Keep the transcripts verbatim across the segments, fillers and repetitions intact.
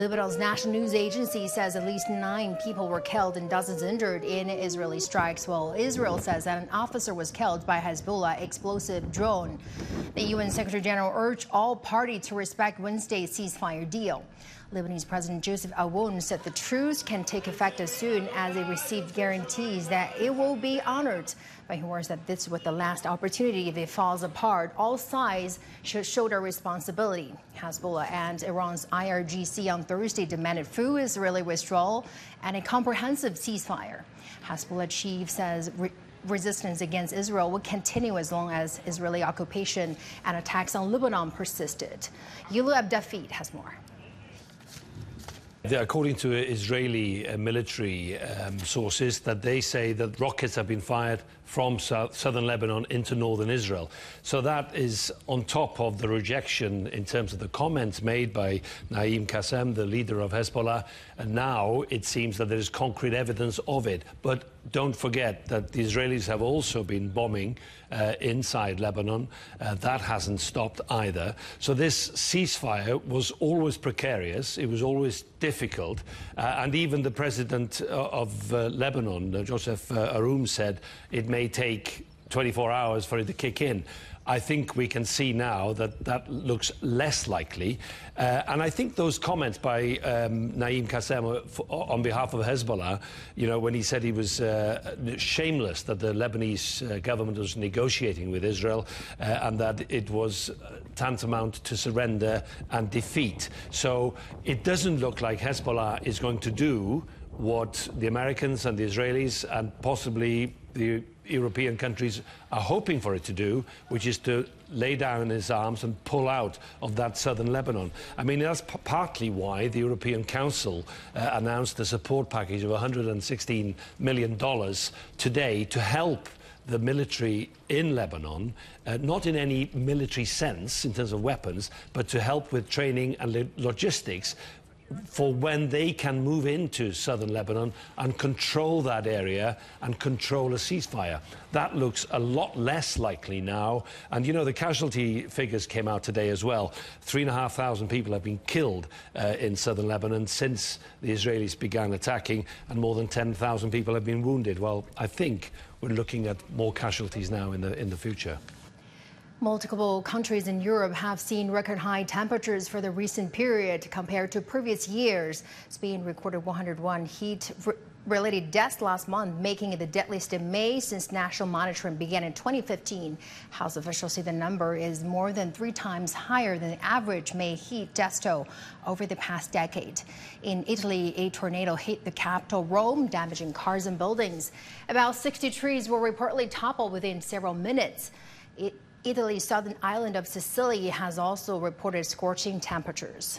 Lebanon's national news agency says at least nine people were killed and dozens injured in Israeli strikes, while Israel says that an officer was killed by Hezbollah explosive drone. The U N Secretary General urged all parties to respect Wednesday's ceasefire deal. Lebanese President Joseph Aoun said the truce can take effect as soon as they receive guarantees that it will be honored. But he warns that this was the last opportunity. If it falls apart, all sides should shoulder responsibility. Hezbollah and Iran's I R G C on Thursday demanded full Israeli withdrawal and a comprehensive ceasefire. Hezbollah chief says re resistance against Israel would continue as long as Israeli occupation and attacks on Lebanon persisted. Yulu Abdafid has more. According to Israeli uh, military um, sources, that they say that rockets have been fired from south, southern Lebanon into northern Israel. So that is on top of the rejection in terms of the comments made by Naim Qassem, the leader of Hezbollah. And now it seems that there is concrete evidence of it. But don't forget that the Israelis have also been bombing uh, inside Lebanon. Uh, that hasn't stopped either. So this ceasefire was always precarious. It was always difficult. Uh, and even the president of uh, Lebanon, uh, Joseph uh, Aoun, said it may take twenty-four hours for it to kick in. I think we can see now that that looks less likely. Uh, and I think those comments by um, Naim Qassem on behalf of Hezbollah, you know, when he said he was uh, shameless that the Lebanese uh, government was negotiating with Israel uh, and that it was tantamount to surrender and defeat. So it doesn't look like Hezbollah is going to do what the Americans and the Israelis and possibly the European countries are hoping for it to do, which is to lay down his arms and pull out of that southern Lebanon. I mean, that's p partly why the European Council uh, announced a support package of one hundred sixteen million dollars today to help the military in Lebanon, uh, not in any military sense in terms of weapons, but to help with training and lo logistics for when they can move into southern Lebanon and control that area and control a ceasefire. That looks a lot less likely now. And, you know, the casualty figures came out today as well. Three and a half thousand people have been killed uh, in southern Lebanon since the Israelis began attacking, and more than ten thousand people have been wounded. Well, I think we're looking at more casualties now in the, in the future. Multiple countries in Europe have seen record high temperatures for the recent period compared to previous years. Spain recorded one hundred one heat-related deaths last month, making it the deadliest in May since national monitoring began in twenty fifteen. Health officials say the number is more than three times higher than the average May heat death toll over the past decade. In Italy, a tornado hit the capital, Rome, damaging cars and buildings. About sixty trees were reportedly toppled within several minutes. It Italy's southern island of Sicily has also reported scorching temperatures.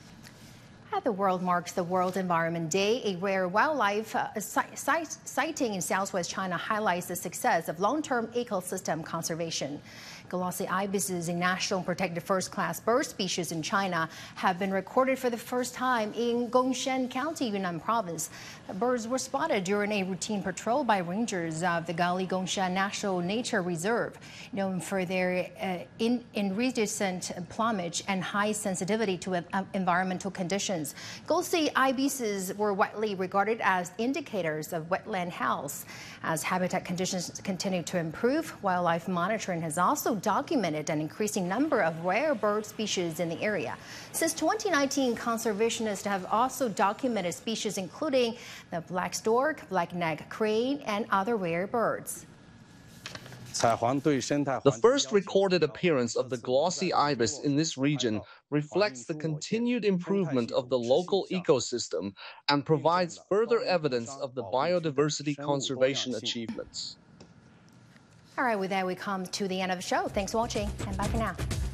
As the world marks the World Environment Day, a rare wildlife uh, sighting in southwest China highlights the success of long-term ecosystem conservation. Glossy ibises, a national protected first-class bird species in China, have been recorded for the first time in Gongshan County, Yunnan Province. The birds were spotted during a routine patrol by rangers of the Gaoli Gongshan National Nature Reserve, known for their uh, in, iridescent plumage and high sensitivity to uh, environmental conditions. Glossy ibises were widely regarded as indicators of wetland health. As habitat conditions continue to improve, wildlife monitoring has also documented an increasing number of rare bird species in the area. Since twenty nineteen, conservationists have also documented species including the black stork, black-necked crane, and other rare birds. The first recorded appearance of the glossy ibis in this region reflects the continued improvement of the local ecosystem and provides further evidence of the biodiversity conservation achievements. All right, with that, we come to the end of the show. Thanks for watching, and bye for now.